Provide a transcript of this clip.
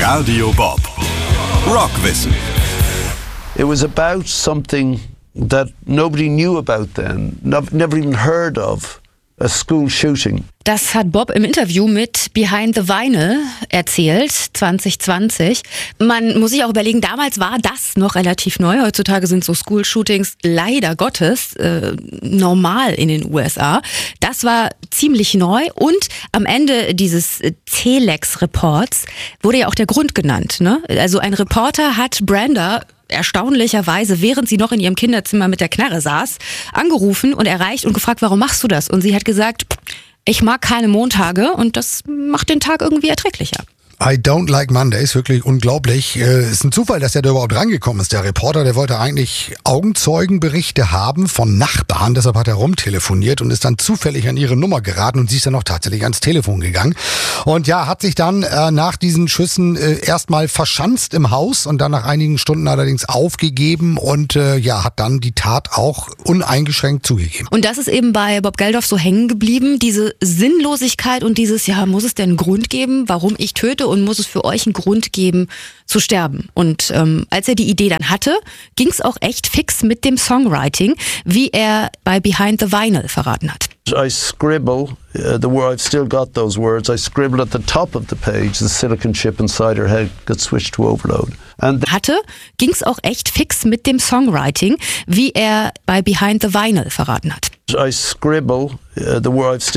Radio Bob. Rockwissen. It was about something that nobody knew about then, never even heard of, a school shooting. Das hat Bob im Interview mit Behind the Vinyl erzählt, 2020. Man muss sich auch überlegen, damals war das noch relativ neu. Heutzutage sind so School-Shootings leider Gottes normal in den USA. Das war ziemlich neu und am Ende dieses Telex-Reports wurde ja auch der Grund genannt, ne? Also ein Reporter hat Brenda erstaunlicherweise, während sie noch in ihrem Kinderzimmer mit der Knarre saß, angerufen und erreicht und gefragt, warum machst du das? Und sie hat gesagt, ich mag keine Montage und das macht den Tag irgendwie erträglicher. I don't like Mondays, wirklich unglaublich. Ist ein Zufall, dass er da überhaupt rangekommen ist. Der Reporter, der wollte eigentlich Augenzeugenberichte haben von Nachbarn, deshalb hat er rumtelefoniert und ist dann zufällig an ihre Nummer geraten und sie ist dann auch tatsächlich ans Telefon gegangen. Und ja, hat sich dann nach diesen Schüssen erstmal verschanzt im Haus und dann nach einigen Stunden allerdings aufgegeben und hat dann die Tat auch uneingeschränkt zugegeben. Und das ist eben bei Bob Geldof so hängen geblieben, diese Sinnlosigkeit und dieses, muss es denn einen Grund geben, warum ich töte? Und muss es für euch einen Grund geben, zu sterben. Und als er die Idee dann hatte, ging es auch echt fix mit dem Songwriting, wie er bei Behind the Vinyl verraten hat. I scribble, the word, I've still got those words, I scribble at the top of the page, the silicon chip inside her head got switched to overload. Ging es auch echt fix mit dem Songwriting, wie er bei Behind the Vinyl verraten hat. I scribble, the word, I've still